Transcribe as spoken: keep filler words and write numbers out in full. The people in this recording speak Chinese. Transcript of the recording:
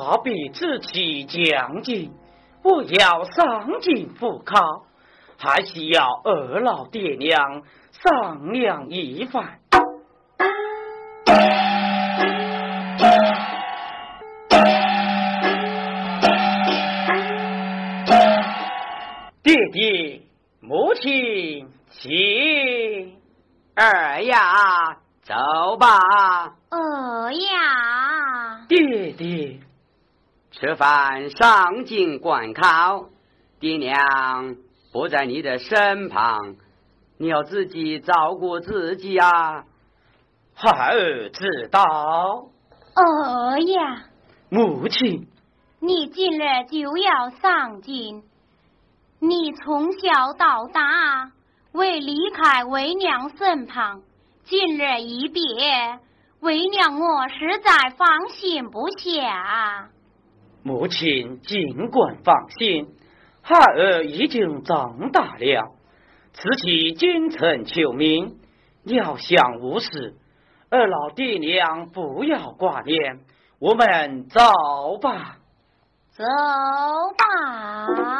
大比之气将尽，我要上京赴考，还需要二老爹娘商量一番。爹爹，母亲，请。 儿呀，走吧。 儿呀， 爹爹， 吃饭上京观考，爹娘不在你的身旁，你要自己照顾自己啊。 孩儿知道。 儿呀， 母亲， 你今日就要上京，你从小到大为离开为娘身旁，今日一别，为娘我实在放心不下。 母亲尽管放心，孩儿已经长大了，自己进城求名，要想无事，二老爹娘不要挂念，我们走吧。 走吧。